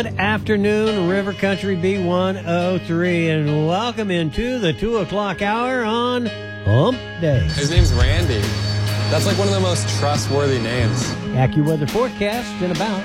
Good afternoon, River Country B103, and welcome into the 2 o'clock hour on Hump Day. His name's Randy. That's like one of the most trustworthy names. AccuWeather forecast in about